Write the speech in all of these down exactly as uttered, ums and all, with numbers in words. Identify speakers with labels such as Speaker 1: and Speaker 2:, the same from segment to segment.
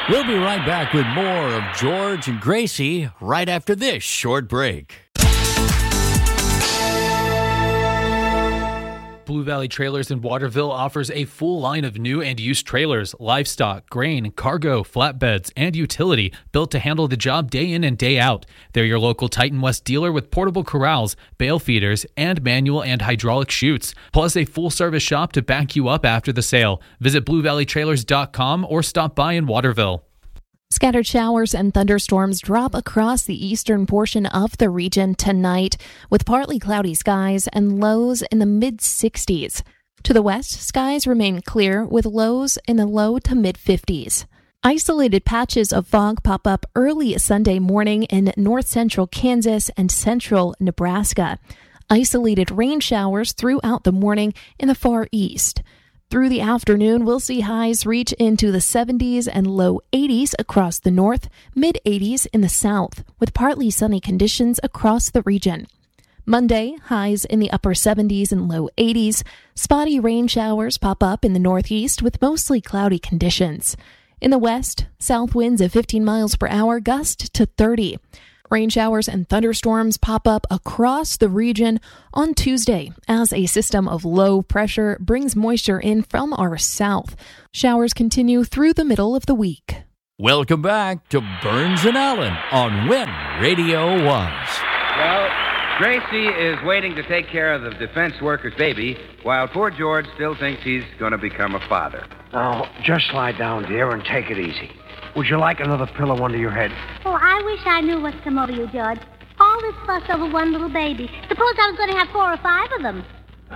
Speaker 1: We'll be right back with more of George and Gracie right after this short break.
Speaker 2: Blue Valley Trailers in Waterville offers a full line of new and used trailers, livestock, grain, cargo, flatbeds, and utility built to handle the job day in and day out. They're your local Titan West dealer with portable corrals, bale feeders, and manual and hydraulic chutes, plus a full-service shop to back you up after the sale. Visit blue valley trailers dot com or stop by in Waterville.
Speaker 3: Scattered showers and thunderstorms drop across the eastern portion of the region tonight, with partly cloudy skies and lows in the mid-sixties. To the west, skies remain clear with lows in the low to mid-fifties. Isolated patches of fog pop up early Sunday morning in north-central Kansas and central Nebraska. Isolated rain showers throughout the morning in the far east. Through the afternoon, we'll see highs reach into the seventies and low eighties across the north, mid-eighties in the south, with partly sunny conditions across the region. Monday, highs in the upper seventies and low eighties. Spotty rain showers pop up in the northeast with mostly cloudy conditions. In the west, south winds of fifteen miles per hour gust to thirty. Rain showers and thunderstorms pop up across the region on Tuesday as a system of low pressure brings moisture in from our south. Showers continue through the middle of the week.
Speaker 1: Welcome back to Burns and Allen on When Radio Was.
Speaker 4: Well, Gracie is waiting to take care of the defense worker's baby, while poor George still thinks he's going to become a father.
Speaker 5: Now, just lie down, dear, and take it easy. Would you like another pillow under your head?
Speaker 6: Oh, I wish I knew what's come over you, George. All this fuss over one little baby. Suppose I was going to have four or five of them.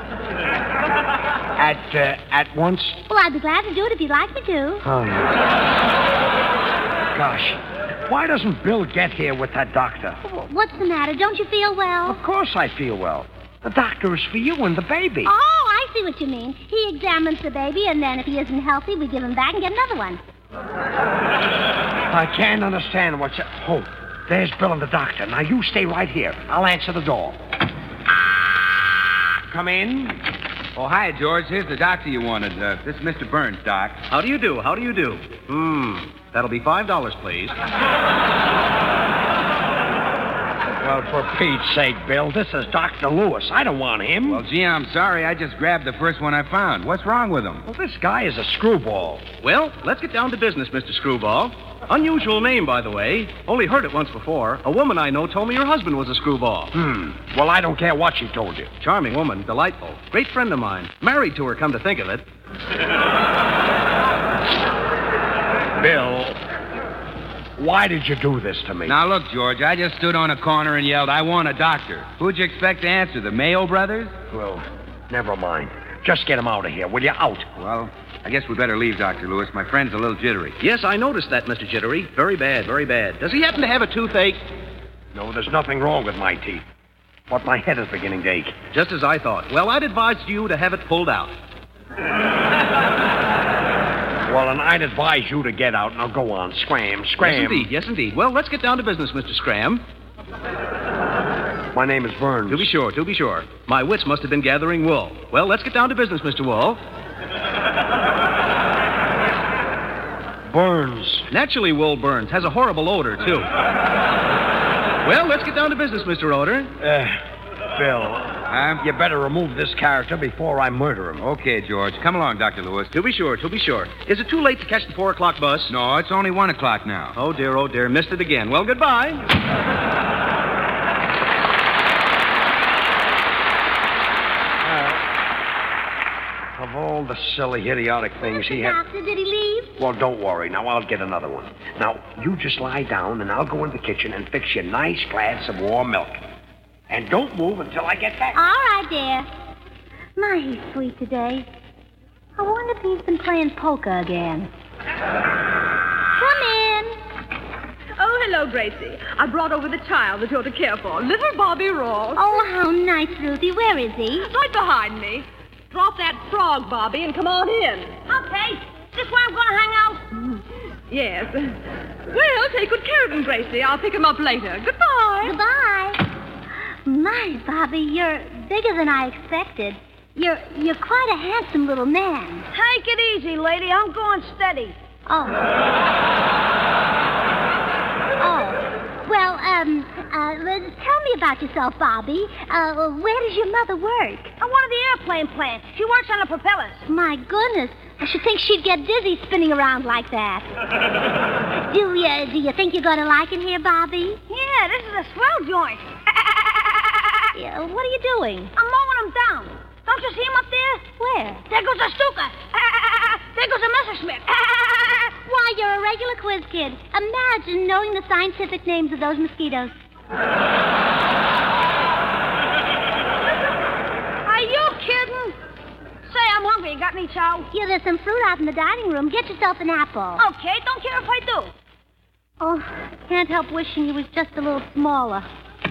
Speaker 5: At, uh, at once?
Speaker 6: Well, I'd be glad to do it if you'd like me to.
Speaker 5: Oh, gosh. Why doesn't Bill get here with that doctor?
Speaker 6: What's the matter? Don't you feel well?
Speaker 5: Of course I feel well. The doctor is for you and the baby.
Speaker 6: Oh, I see what you mean. He examines the baby, and then if he isn't healthy, we give him back and get another one.
Speaker 5: I can't understand what's... Oh, there's Bill and the doctor. Now, you stay right here. I'll answer the door. Come in.
Speaker 4: Oh, hi, George. Here's the doctor you wanted. Uh, this is Mister Burns, Doc.
Speaker 7: How do you do? How do you do? Hmm. That'll be five dollars, please.
Speaker 5: Well, for Pete's sake, Bill, this is Doctor Lewis. I don't want him.
Speaker 4: Well, gee, I'm sorry. I just grabbed the first one I found. What's wrong with him?
Speaker 5: Well, this guy is a screwball.
Speaker 7: Well, let's get down to business, Mister Screwball. Unusual name, by the way. Only heard it once before. A woman I know told me your husband was a screwball.
Speaker 5: Hmm. Well, I don't care what she told you.
Speaker 7: Charming woman. Delightful. Great friend of mine. Married to her, come to think of it.
Speaker 5: Bill, why did you do this to me?
Speaker 4: Now, look, George, I just stood on a corner and yelled, I want a doctor. Who'd you expect to answer, the Mayo brothers?
Speaker 5: Well, never mind. Just get him out of here, will you? Out.
Speaker 4: Well, I guess we better leave, Doctor Lewis. My friend's a little jittery.
Speaker 7: Yes, I noticed that, Mister Jittery. Very bad, very bad. Does he happen to have a toothache?
Speaker 5: No, there's nothing wrong with my teeth. But my head is beginning to ache.
Speaker 7: Just as I thought. Well, I'd advise you to have it pulled out.
Speaker 5: Well, and I'd advise you to get out. Now, go on. Scram, scram.
Speaker 7: Yes, indeed. Yes, indeed. Well, let's get down to business, Mister Scram.
Speaker 5: My name is Burns.
Speaker 7: To be sure, to be sure. My wits must have been gathering wool. Well, let's get down to business, Mister Wool.
Speaker 5: Burns.
Speaker 7: Naturally, Wool Burns. Has a horrible odor, too. Well, let's get down to business, Mister Odor.
Speaker 5: Uh, Bill,
Speaker 4: Huh?
Speaker 5: you better remove this character before I murder him.
Speaker 4: Okay, George. Come along, Doctor Lewis.
Speaker 7: To be sure, to be sure. Is it too late to catch the four o'clock bus?
Speaker 4: No, it's only one o'clock now.
Speaker 7: Oh, dear, oh, dear. Missed it again. Well, goodbye.
Speaker 5: Of all the silly, idiotic things he had...
Speaker 6: Doctor, did he leave?
Speaker 5: Well, don't worry. Now, I'll get another one. Now, you just lie down, and I'll go in the kitchen and fix you a nice glass of warm milk. And don't move until I get back.
Speaker 6: All right, dear. My, he's sweet today. I wonder if he's been playing poker again. Come in.
Speaker 8: Oh, hello, Gracie. I brought over the child that you're to care for, little Bobby Ross.
Speaker 6: Oh, how nice, Ruthie. Where is he?
Speaker 8: Right behind me. Drop that frog, Bobby, and come on in.
Speaker 6: Okay. This where I'm going to hang out?
Speaker 8: Yes. Well, take good care of him, Gracie. I'll pick him up later. Goodbye.
Speaker 6: Goodbye. My, Bobby, you're bigger than I expected. You're you're quite a handsome little man.
Speaker 8: Take it easy, lady. I'm going steady.
Speaker 6: Oh. Um, uh, tell me about yourself, Bobby. Uh, where does your mother work?
Speaker 8: On one of the airplane plants. She works on the propellers.
Speaker 6: My goodness. I should think she'd get dizzy spinning around like that. do you, do you think you're going to like it here, Bobby?
Speaker 8: Yeah, this is a swell joint.
Speaker 6: Yeah, what are you doing?
Speaker 8: I'm mowing them down. Don't you see him up there?
Speaker 6: Where?
Speaker 8: There goes a Stuka. There goes a Messerschmitt.
Speaker 6: Why, you're a regular quiz kid. Imagine knowing the scientific names of those mosquitoes.
Speaker 8: Are you kidding? Say, I'm hungry. You got any chow?
Speaker 6: Yeah, there's some fruit out in the dining room. Get yourself an apple.
Speaker 8: Okay, don't care if I do.
Speaker 6: Oh, can't help wishing he was just a little smaller.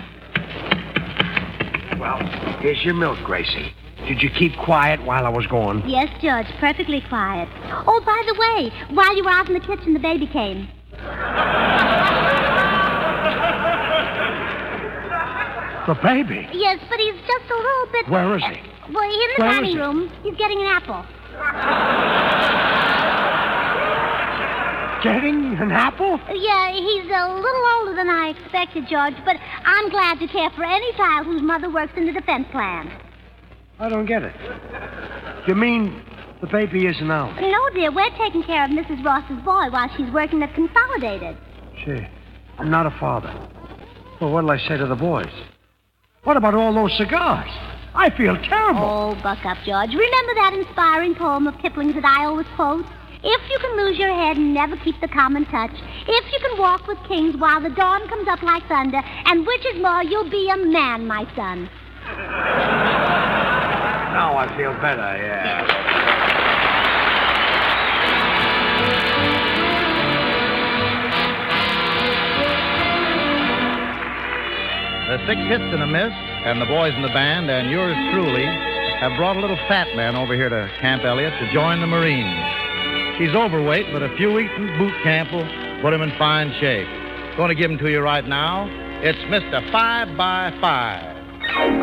Speaker 5: Well, here's your milk, Gracie. Did you keep quiet while I was gone?
Speaker 6: Yes, George, perfectly quiet. Oh, by the way, while you were out in the kitchen, the baby came.
Speaker 5: The baby?
Speaker 6: Yes, but he's just a little bit...
Speaker 5: Where is he?
Speaker 6: Well, in the
Speaker 5: Where
Speaker 6: dining
Speaker 5: is he?
Speaker 6: room. He's getting an apple.
Speaker 5: Getting an apple?
Speaker 6: Yeah, he's a little older than I expected, George, but I'm glad to care for any child whose mother works in the defense plan.
Speaker 5: I don't get it. You mean the baby isn't ours?
Speaker 6: No, dear, we're taking care of Missus Ross's boy while she's working at Consolidated.
Speaker 5: Gee, I'm not a father. Well, what'll I say to the boys? What about all those cigars? I feel terrible.
Speaker 6: Oh, buck up, George. Remember that inspiring poem of Kipling's that I always quote? If you can lose your head and never keep the common touch, if you can walk with kings while the dawn comes up like thunder, and which is more, you'll be a man, my son.
Speaker 5: Now I feel better, yeah.
Speaker 9: The Six Hits and a Miss, and the boys in the band, and yours truly, have brought a little fat man over here to Camp Elliott to join the Marines. He's overweight, but a few weeks in boot camp will put him in fine shape. Going to give him to you right now. It's Mister Five by Five.